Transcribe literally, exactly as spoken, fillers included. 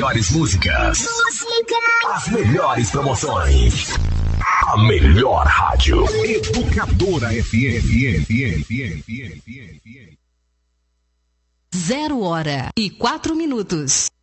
melhores músicas. Música. As melhores promoções. A melhor rádio. Educadora F M. Zero hora e quatro minutos.